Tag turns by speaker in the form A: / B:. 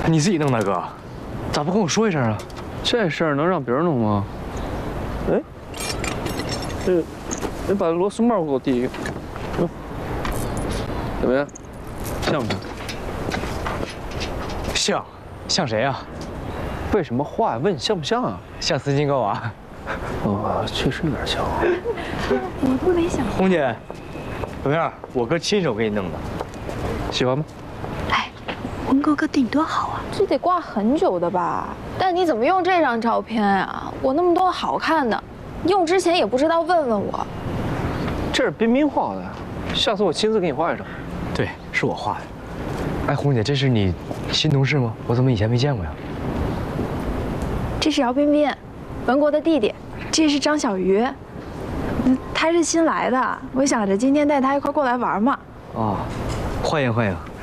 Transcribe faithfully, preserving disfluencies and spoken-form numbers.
A: 你自己弄的哥，咋不跟我说一声啊？
B: 这事儿能让别人弄吗？哎，这，你把螺丝帽给我递一个。嗯，怎么样？像不像？
A: 像，像谁啊？
B: 为什么话呀？问你像不像啊？
A: 像斯金高娃。
B: 哦，确实有点像。
C: 我都没想。
A: 红姐，怎么样？我哥亲手给你弄的，喜欢吗？
C: 哎，文哥哥订多好啊！
D: 这得挂很久的吧？但你怎么用这张照片啊？我那么多好看的，用之前也不知道问问我。
B: 这是彬彬画的，下次我亲自给你画一张。
A: 对，是我画的。哎，红姐，这是你新同事吗？我怎么以前没见过呀？
D: 这是姚彬彬，文国的弟弟。
C: 这是张小鱼，他是新来的，我想着今天带他一块过来玩嘛。
A: 哦，欢迎欢迎。